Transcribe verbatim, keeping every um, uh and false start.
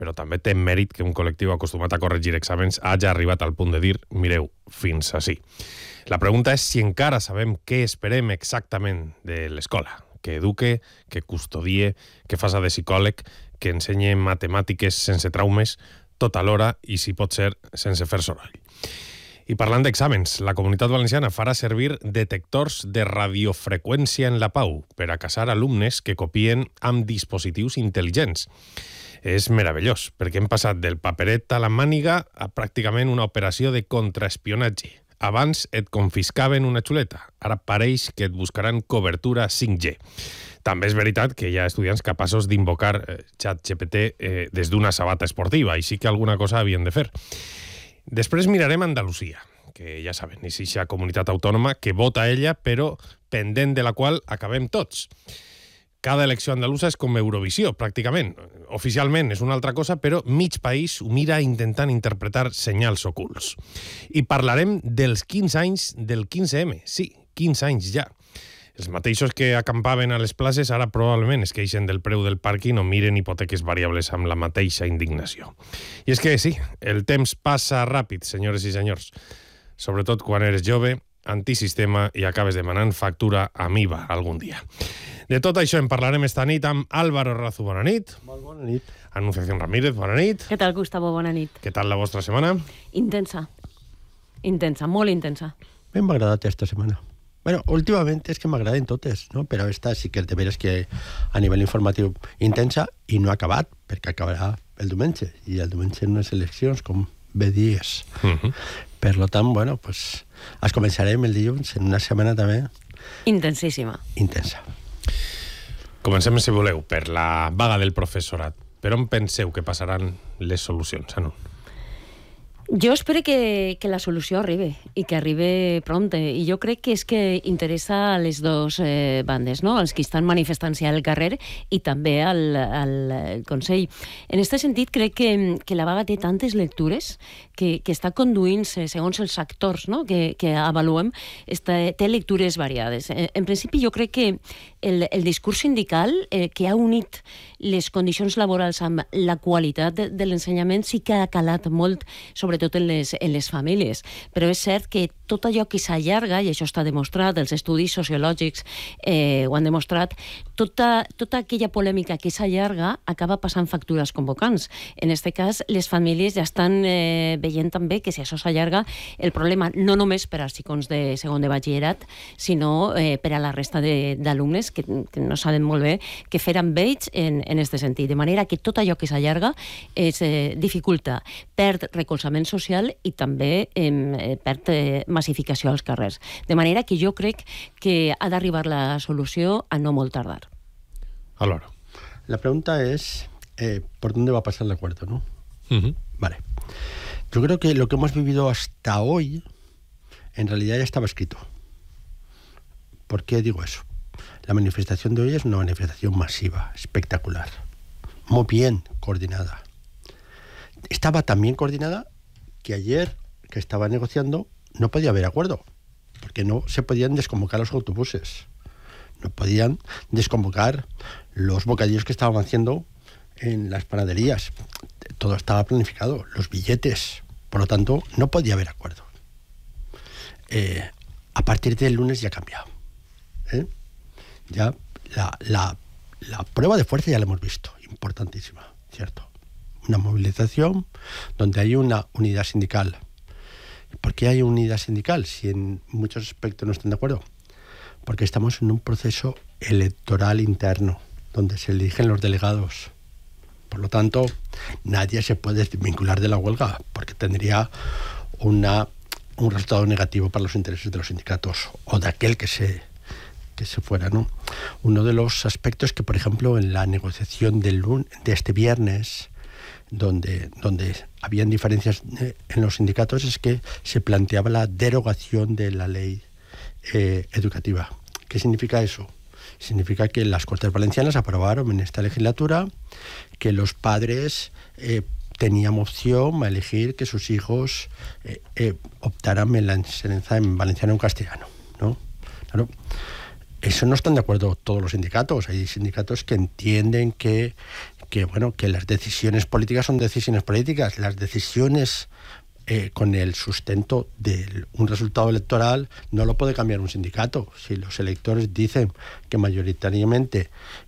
però també té mèrit que un col·lectiu acostumat a corregir exàmens hagi arribat al punt de dir, mireu, fins ací. La pregunta és si encara sabem què esperem exactament de l'escola, que eduque, que custodie, que faça de psicòleg, que ensenye matemàtiques sense traumes, tot alhora i, si pot ser, sense fer soroll. I parlant d'exàmens, la Comunitat Valenciana farà servir detectors de radiofreqüència en la Pau per a caçar alumnes que copien amb dispositius intel·ligents. És meravellós, perquè hem passat del paperet a la màniga a pràcticament una operació de contraespionatge. Abans et confiscaven una xuleta, ara pareix que et buscaran cobertura cinc G. També és veritat que hi ha estudiants capaços d'invocar eh, ChatGPT eh, des d'una sabata esportiva, i sí que alguna cosa havien de fer. Després mirarem Andalusia, que ja saben, és eixa comunitat autònoma que vota ella, però pendent de la qual acabem tots. Cada elecció andalusa és com Eurovisió, pràcticament. Oficialment és una altra cosa, però mig país ho mira intentant interpretar senyals ocults. I parlarem dels quinze anys del quinze eme. Sí, quinze anys ja. Els mateixos que acampaven a les places ara probablement es queixen del preu del pàrquing o miren hipoteques variables amb la mateixa indignació. I és que sí, el temps passa ràpid, senyores i senyors. Sobretot quan eres jove, antisistema i acabes demanant factura amb I V A algun dia. De tot això en parlarem esta nit amb Álvaro Razu, bona nit. Molt bona nit. Anunciación Ramírez, bona nit. Què tal, Gustavo? Bona nit. Què tal la vostra setmana? Intensa. Intensa, molt intensa. A mi m'ha agradat esta setmana. Bueno, últimament és que m'agraden totes, no? Però esta sí que de veres que a nivell informatiu intensa i no ha acabat, perquè acabarà el diumenge, i el diumenge en unes eleccions, com bé dies. Uh-huh. Per lo tant, bueno, pues, es començarem el dilluns en una setmana també... Intensíssima. Intensa. Comencem, si voleu, per la vaga del professorat. Per on penseu que passaran les solucions, Anu? Jo espero que, que la solució arribi i que arribi prompte, i jo crec que és que interessa a les dues eh, bandes, no? Els que estan manifestant-se al carrer i també al, al Consell. En aquest sentit, crec que, que la vaga té tantes lectures que, que està conduint-se, segons els actors, no? que, que avaluem, està, té lectures variades. En, en principi, jo crec que el, el discurs sindical eh, que ha unit les condicions laborals amb la qualitat de, de l'ensenyament sí que ha calat molt, sobretot en les, en les famílies. Però és cert que tot allò que s'allarga, i això està demostrat, els estudis sociològics eh, ho han demostrat, tota, tota aquella polèmica que s'allarga acaba passant factures convocants. En aquest cas, les famílies ja estan eh, veient també que si això s'allarga, el problema no només per als xicons de segon de batxillerat, sinó eh, per a la resta d'alumnes que, que no saben molt bé què fer amb ells en, en aquest sentit. De manera que tot allò que s'allarga es eh, dificulta, perd recolzament social i també eh, perd eh, massificació als carrers. De manera que jo crec que ha d'arribar la solució a no molt tardar. Álvaro. La pregunta es, eh, ¿por dónde va a pasar el acuerdo, no? Uh-huh. Vale. Yo creo que lo que hemos vivido hasta hoy, en realidad ya estaba escrito. ¿Por qué digo eso? La manifestación de hoy es una manifestación masiva, espectacular, muy bien coordinada. Estaba tan bien coordinada que ayer, que estaba negociando, no podía haber acuerdo, porque no se podían desconvocar los autobuses, no podían desconvocar los bocadillos que estaban haciendo en las panaderías. Todo estaba planificado, los billetes, por lo tanto, no podía haber acuerdo. Eh, a partir del lunes ya ha cambiado. ¿eh? Ya la, la, la prueba de fuerza ya la hemos visto, importantísima, ¿cierto? Una movilización donde hay una unidad sindical. ¿Por qué hay unidad sindical si en muchos aspectos no están de acuerdo? Porque estamos en un proceso electoral interno, donde se eligen los delegados. Por lo tanto, nadie se puede desvincular de la huelga, porque tendría una, un resultado negativo para los intereses de los sindicatos o de aquel que se, que se fuera, ¿no? Uno de los aspectos que, por ejemplo, en la negociación del lunes, de este viernes, donde, donde habían diferencias en los sindicatos, es que se planteaba la derogación de la ley eh, educativa. ¿Qué significa eso? Significa que las Cortes Valencianas aprobaron en esta legislatura que los padres eh, tenían opción a elegir que sus hijos eh, eh, optaran en la enseñanza en valenciano o en castellano, ¿no? Claro. Eso no están de acuerdo todos los sindicatos. Hay sindicatos que entienden que, que, bueno, que las decisiones políticas son decisiones políticas. Las decisiones eh, con el sustento de un resultado electoral no lo puede cambiar un sindicato. Si los electores dicen que mayoritariamente